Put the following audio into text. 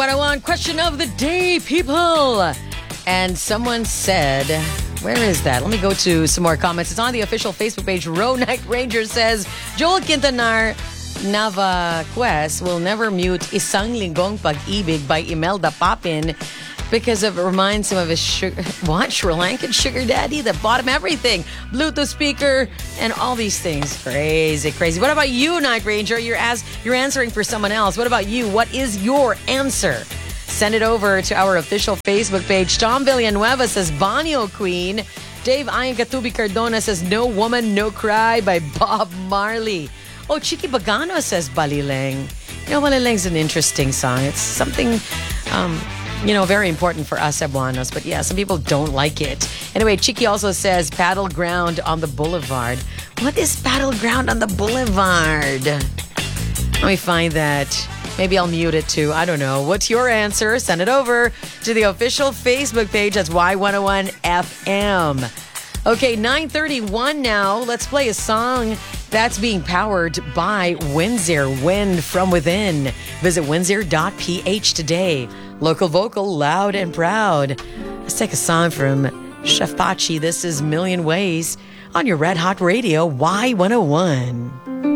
But I want question of the day, people. And someone said, where is that? Let me go to some more comments. It's on the official Facebook page. Row Night Ranger says, Joel Quintanar Nava Quest will never mute Isang Linggong Pag-ibig by Imelda Papin because it reminds him of his Sri Lankan sugar daddy that bought him everything. Bluetooth speaker and all these things. Crazy. What about you, Night Ranger? You're answering for someone else. What about you? What is your answer? Send it over to our official Facebook page. Tom Villanueva says Banyo Queen. Dave Ayan Katubi Cardona says No Woman, No Cry by Bob Marley. Oh, Chiki Bagano says Balileng. You know, Balileng's an interesting song. It's something, very important for us Cebuanos. But yeah, some people don't like it. Anyway, Chiki also says Battleground on the Boulevard. What is Battleground on the Boulevard? Let me find that. Maybe I'll mute it too. I don't know. What's your answer? Send it over to the official Facebook page. That's Y101 FM. Okay, 9:31 now. Let's play a song that's being powered by Windsor. Wind from within. Visit windsor.ph today. Local vocal, loud and proud. Let's take a song from Chef Pachi. This is Million Ways on your Red Hot Radio Y101.